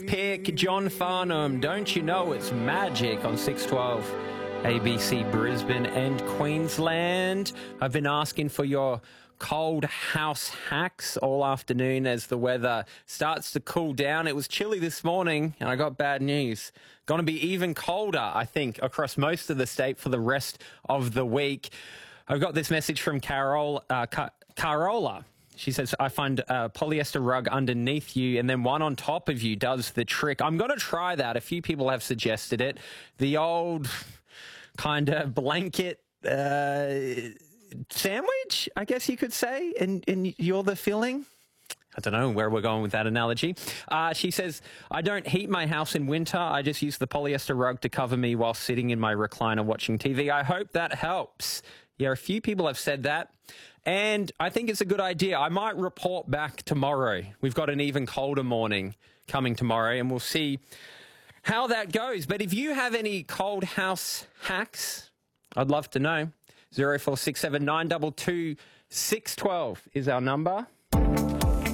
Pick John Farnham. Don't you know it's magic on 612 ABC Brisbane and Queensland. I've been asking for your cold house hacks all afternoon as the weather starts to cool down. It was chilly this morning and I got bad news. Going to be even colder, I think, across most of the state for the rest of the week. I've got this message from Carola. She says, I find a polyester rug underneath you and then one on top of you does the trick. I'm going to try that. A few people have suggested it. The old kind of blanket sandwich, I guess you could say, and you're the filling. I don't know where we're going with that analogy. She says, I don't heat my house in winter. I just use the polyester rug to cover me while sitting in my recliner watching TV. I hope that helps. Yeah, a few people have said that, and I think it's a good idea. I might report back tomorrow. We've got an even colder morning coming tomorrow, and we'll see how that goes. But if you have any cold house hacks, I'd love to know. 0467 922 612 is our number.